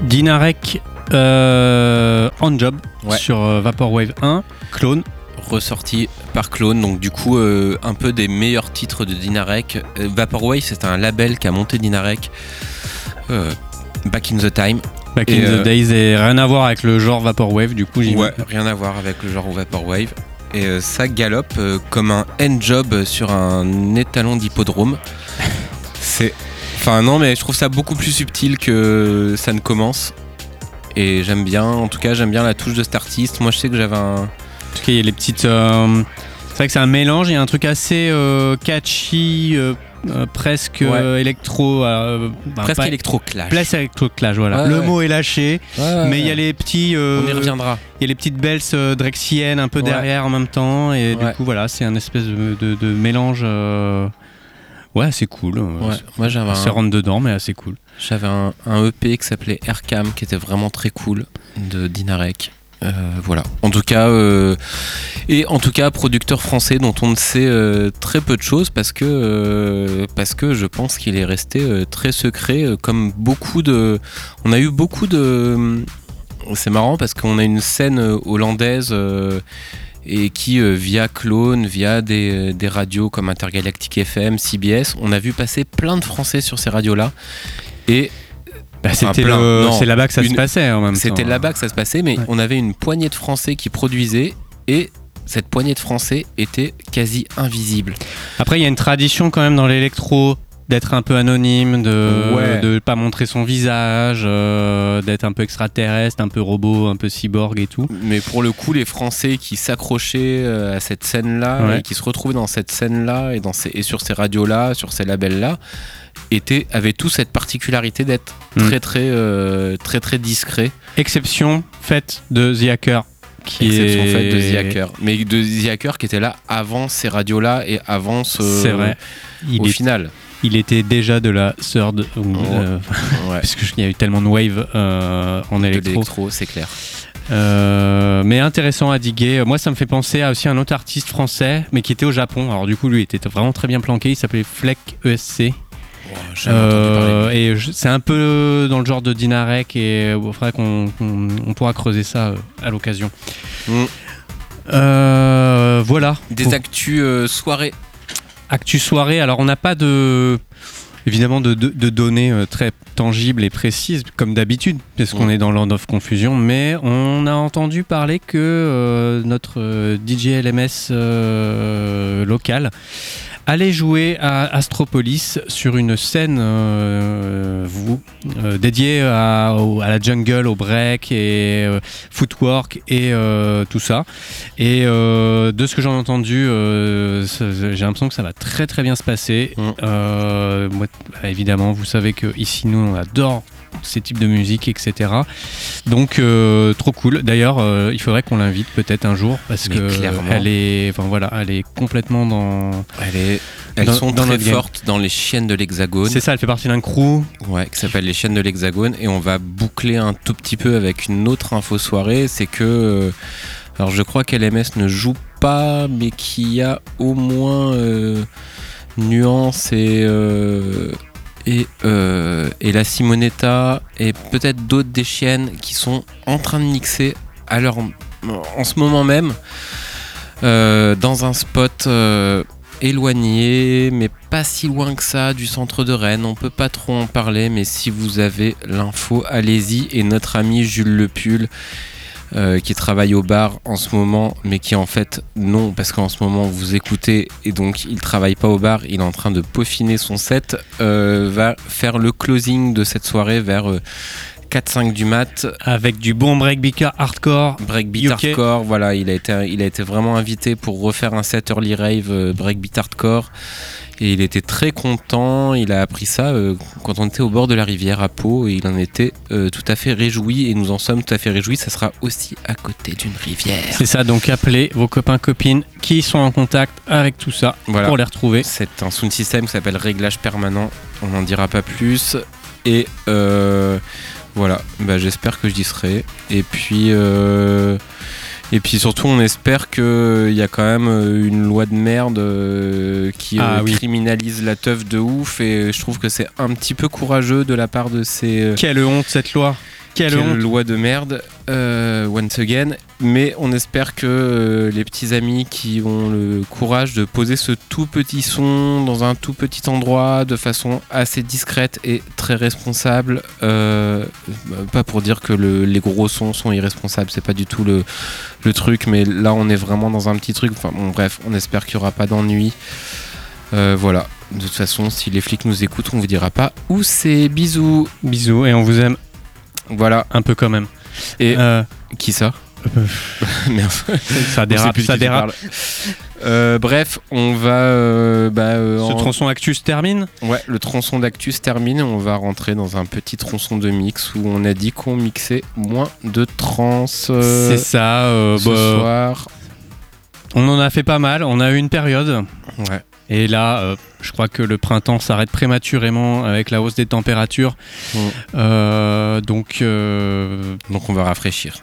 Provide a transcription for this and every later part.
Dinarec On Job sur Vaporwave 1, Clone. Ressorti par Clone, donc du coup un peu des meilleurs titres de Dinarec. Vaporwave, c'est un label qui a monté Dinarec back in the time. Back in the days, et rien à voir avec le genre Vaporwave, du coup rien à voir avec le genre Vaporwave. Et ça galope comme un end-job sur un étalon d'hippodrome. Mais je trouve ça beaucoup plus subtil que ça ne commence. Et j'aime bien la touche de cet artiste. Moi je sais que j'avais un... En tout cas il y a les petites... c'est vrai que c'est un mélange, il y a un truc assez catchy, presque électro... presque électro-clash. Presque électro-clash, voilà. Le mot est lâché, mais il y a les petits... on y reviendra. Il y a les petites bells drexiennes un peu derrière en même temps, et du coup voilà, c'est un espèce de mélange... Ouais, c'est cool. Moi j'avais assez rentre dedans, mais assez cool. J'avais un EP qui s'appelait Aircam, qui était vraiment très cool, de Dinarec. Voilà. En tout cas, producteur français dont on ne sait très peu de choses parce que je pense qu'il est resté très secret, comme beaucoup de. On a eu beaucoup de. C'est marrant parce qu'on a une scène hollandaise. Et qui, via Clone, via des radios comme Intergalactic FM, CBS, on a vu passer plein de Français sur ces radios-là. Et c'est là-bas que ça se passait en même temps. C'était là-bas que ça se passait, mais on avait une poignée de Français qui produisaient, et cette poignée de Français était quasi invisible. Après, il y a une tradition quand même dans l'électro d'être un peu anonyme, de pas montrer son visage, d'être un peu extraterrestre, un peu robot, un peu cyborg et tout. Mais pour le coup, les Français qui s'accrochaient à cette scène-là et qui se retrouvaient dans cette scène-là et sur ces radios-là, sur ces labels-là, avaient tous cette particularité d'être très très discret. Exception faite de The Hacker. Faite de The Hacker. Mais de The Hacker qui était là avant ces radios-là et avant C'est vrai. Au final. Il était déjà de la third, parce qu'il y a eu tellement de wave en électro. C'est clair. Mais intéressant à diguer. Moi, ça me fait penser à aussi un autre artiste français, mais qui était au Japon. Alors du coup, lui était vraiment très bien planqué. Il s'appelait Fleck ESC. Et c'est un peu dans le genre de Dinarec, et il faudrait qu'on pourra creuser ça à l'occasion. Voilà. Des actus soirées. Actu soirée, alors on n'a pas évidemment de données très tangibles et précises comme d'habitude parce qu'on est dans Land of Confusion, mais on a entendu parler que notre DJ LMS local allait jouer à Astropolis sur une scène dédiée à la jungle, au break et footwork et tout ça. Et de ce que j'en ai entendu, j'ai l'impression que ça va très très bien se passer. Moi, évidemment, vous savez qu'ici nous on adore ces types de musique, etc. Donc trop cool. D'ailleurs, il faudrait qu'on l'invite peut-être un jour parce que elle est complètement dans. Elles sont très fortes dans les Chiennes de l'Hexagone. C'est ça, elle fait partie d'un crew. Ouais, qui s'appelle les Chiennes de l'Hexagone, et on va boucler un tout petit peu avec une autre info soirée, c'est que alors je crois qu'LMS ne joue pas, mais qu'il y a au moins Nuance et la Simonetta et peut-être d'autres des Chiennes qui sont en train de mixer en ce moment même dans un spot éloigné, mais pas si loin que ça du centre de Rennes. On peut pas trop en parler, mais si vous avez l'info, allez-y. Et notre ami Jules Lepull, qui travaille au bar en ce moment, mais qui en fait non, parce qu'en ce moment vous écoutez et donc il travaille pas au bar, il est en train de peaufiner son set, va faire le closing de cette soirée vers 4-5 du mat avec du bon breakbeat hardcore. Breakbeat hardcore, voilà, il a été vraiment invité pour refaire un set early rave breakbeat hardcore. Et il était très content, il a appris ça quand on était au bord de la rivière à Pau, et il en était tout à fait réjoui, et nous en sommes tout à fait réjouis. Ça sera aussi à côté d'une rivière. C'est ça, donc appelez vos copains, copines qui sont en contact avec tout ça pour les retrouver. C'est un sound system qui s'appelle Réglage Permanent, on n'en dira pas plus. Et voilà, j'espère que j'y serai. Et puis surtout, on espère qu'il y a quand même une loi de merde qui criminalise la teuf de ouf. Et je trouve que c'est un petit peu courageux de la part de ces... Quelle honte cette loi! Quelle honte. loi de merde, once again. Mais on espère que les petits amis qui ont le courage de poser ce tout petit son dans un tout petit endroit de façon assez discrète et très responsable, pas pour dire que les gros sons sont irresponsables, c'est pas du tout le truc, mais là on est vraiment dans un petit truc. Enfin bon, bref, on espère qu'il n'y aura pas d'ennui. Voilà. De toute façon, si les flics nous écoutent, on vous dira pas où c'est. Bisous. Bisous, et on vous aime Voilà. un peu quand même. Et qui ça Merde. Ça dérape, ça dérape. Bref, on va. Ce tronçon Actus termine. Ouais, le tronçon d'Actus termine. On va rentrer dans un petit tronçon de mix où on a dit qu'on mixait moins de trans. C'est ça. Ce soir. On en a fait pas mal. On a eu une période. Ouais. Et là, je crois que le printemps s'arrête prématurément avec la hausse des températures. Donc on va rafraîchir.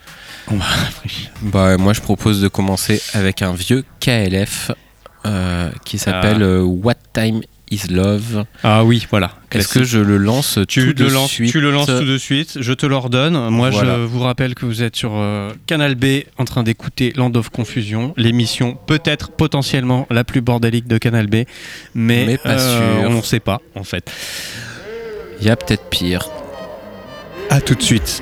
On va moi, je propose de commencer avec un vieux KLF qui s'appelle What Time Is Love. Ah oui, voilà. Est-ce que je le lance Tu le lances tout de suite, je te l'ordonne. Moi, voilà. Je vous rappelle que vous êtes sur Canal B en train d'écouter Land of Confusion, l'émission peut-être potentiellement la plus bordélique de Canal B, mais pas sûr. On ne sait pas, en fait. Il y a peut-être pire. À tout de suite.